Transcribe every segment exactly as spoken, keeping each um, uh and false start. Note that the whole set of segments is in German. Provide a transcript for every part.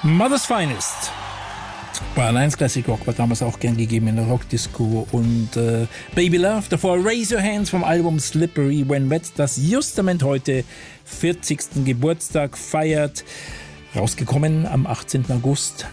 Mother's Finest. Bayern eins Classic Rock war damals auch gern gegeben in der Rockdisco. Und äh, Baby Love, davor Raise Your Hands vom Album Slippery When Wet, das justament heute vierzigsten Geburtstag feiert. Rausgekommen am achtzehnten August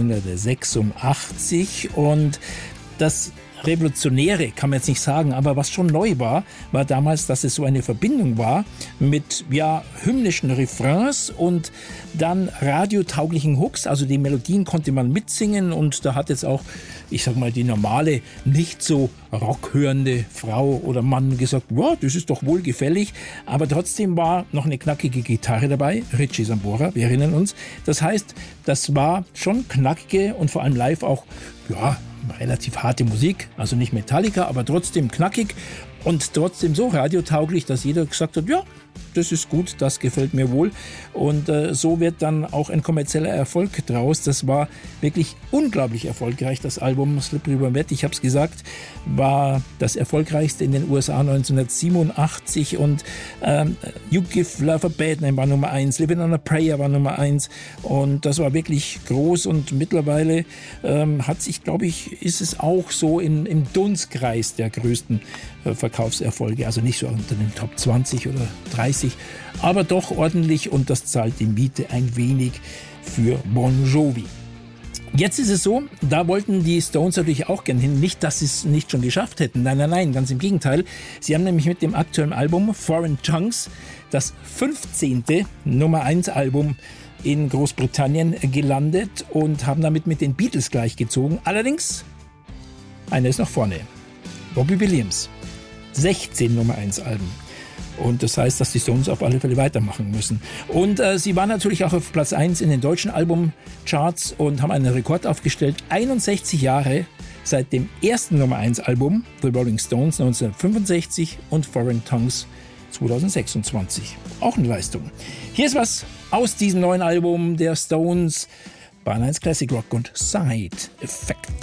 neunzehnhundertsechsundachtzig. Und das Revolutionäre kann man jetzt nicht sagen, aber was schon neu war, war damals, dass es so eine Verbindung war mit ja, hymnischen Refrains und dann radiotauglichen Hooks, also die Melodien konnte man mitsingen und da hat jetzt auch, ich sag mal, die normale, nicht so rockhörende Frau oder Mann gesagt, wow, das ist doch wohlgefällig, aber trotzdem war noch eine knackige Gitarre dabei, Richie Sambora, wir erinnern uns. Das heißt, das war schon knackige und vor allem live auch, ja, relativ harte Musik, also nicht Metallica, aber trotzdem knackig und trotzdem so radiotauglich, dass jeder gesagt hat, ja, das ist gut, das gefällt mir wohl. Und äh, so wird dann auch ein kommerzieller Erfolg draus. Das war wirklich unglaublich erfolgreich, das Album Slippery When Wet. Ich habe es gesagt, war das erfolgreichste in den U S A neunzehnhundertsiebenundachtzig und ähm, You Give Love a Bad Name war Nummer eins, Living on a Prayer war Nummer eins und das war wirklich groß und mittlerweile ähm, hat sich, glaube ich, ist es auch so in, im Dunstkreis der größten äh, Verkaufserfolge, also nicht so unter den Top zwanzig oder dreißig, aber doch ordentlich und das zahlt die Miete ein wenig für Bon Jovi. Jetzt ist es so, da wollten die Stones natürlich auch gern hin. Nicht, dass sie es nicht schon geschafft hätten. Nein, nein, nein, ganz im Gegenteil. Sie haben nämlich mit dem aktuellen Album Foreign Tongues das fünfzehnte Nummer eins Album in Großbritannien gelandet und haben damit mit den Beatles gleichgezogen. Allerdings, einer ist noch vorne. Robbie Williams. sechzehn Nummer eins Alben. Und das heißt, dass die Stones auf alle Fälle weitermachen müssen. Und äh, sie waren natürlich auch auf Platz eins in den deutschen Albumcharts und haben einen Rekord aufgestellt. einundsechzig Jahre seit dem ersten Nummer eins Album, The Rolling Stones neunzehnhundertfünfundsechzig und Foreign Tongues zweitausendsechsundzwanzig. Auch eine Leistung. Hier ist was aus diesem neuen Album der Stones. Bayern eins Classic Rock und Side Effect.